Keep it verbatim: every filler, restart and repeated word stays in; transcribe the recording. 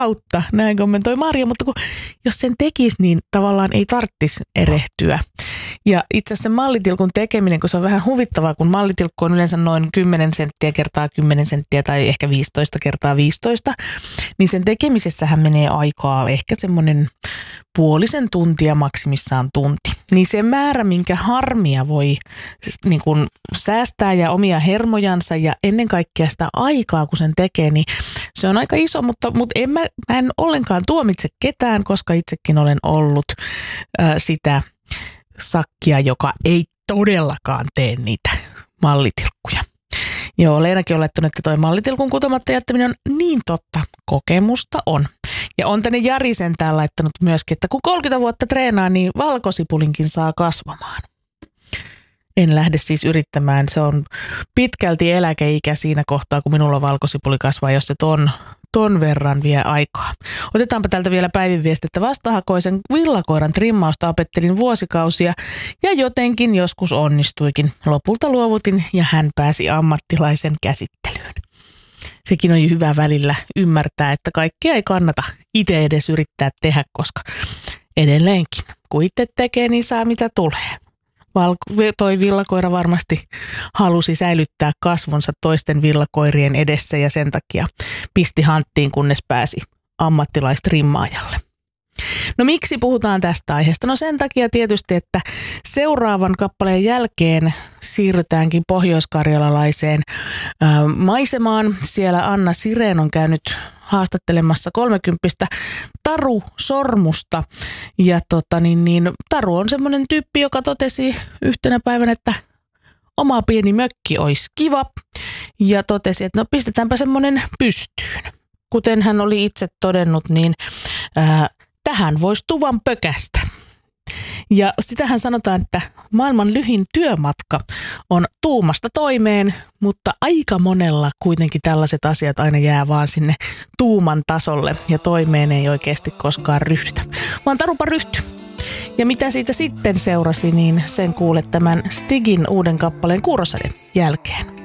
kautta, näin kommentoi Marja, mutta kun, jos sen tekisi, niin tavallaan ei tarvitsisi erehtyä. Ja itse asiassa mallitilkun tekeminen, kun se on vähän huvittavaa, kun mallitilkku on yleensä noin kymmenen senttiä kertaa kymmenen senttiä tai ehkä viisitoista kertaa viisitoista, niin sen tekemisessähän menee aikaa ehkä semmoinen puolisen tuntia, maksimissaan tunti. Niin se määrä, minkä harmia voi niin kun säästää ja omia hermojansa ja ennen kaikkea sitä aikaa, kun sen tekee, niin se on aika iso, mutta, mutta en mä, mä en ollenkaan tuomitse ketään, koska itsekin olen ollut äh, sitä sakkia, joka ei todellakaan tee niitä mallitilkkuja. Joo, Leenakin on laittanut, että toi mallitilkun kutomatta jättäminen on niin totta, kokemusta on. Ja on tänne Jari sentään laittanut myöskin, että kun kolmekymmentä vuotta treenaa, niin valkosipulinkin saa kasvamaan. En lähde siis yrittämään, se on pitkälti eläkeikä siinä kohtaa, kun minulla valkosipuli kasvaa, jos se ton, ton verran vie aikaa. Otetaanpa täältä vielä päivän viesti, että vastahakoisen villakoiran trimmausta opettelin vuosikausia ja jotenkin joskus onnistuikin. Lopulta luovutin ja hän pääsi ammattilaisen käsittelyyn. Sekin on hyvä välillä ymmärtää, että kaikkea ei kannata itse edes yrittää tehdä, koska edelleenkin, kun itse tekee, niin saa mitä tulee. Valko- toi villakoira varmasti halusi säilyttää kasvonsa toisten villakoirien edessä ja sen takia pisti hanttiin, kunnes pääsi ammattilaistrimmaajalle. No miksi puhutaan tästä aiheesta? No sen takia tietysti, että seuraavan kappaleen jälkeen siirrytäänkin pohjoiskarjalalaiseen ää, maisemaan. Siellä Anna Sirén on käynyt haastattelemassa kolmekymppistä Taru Sormusta. Ja tota, niin, niin, Taru on semmoinen tyyppi, joka totesi yhtenä päivänä, että oma pieni mökki olisi kiva. Ja totesi, että no pistetäänpä semmoinen pystyyn. Kuten hän oli itse todennut, niin ää, tähän voisi tuvan pökästä. Ja sitähän sanotaan, että maailman lyhin työmatka on tuumasta toimeen, mutta aika monella kuitenkin tällaiset asiat aina jää vaan sinne tuuman tasolle ja toimeen ei oikeasti koskaan ryhdytä. Vaan Tarupa ryhty. Ja mitä siitä sitten seurasi, niin sen kuulet tämän Stigin uuden kappaleen Kuurosäden jälkeen.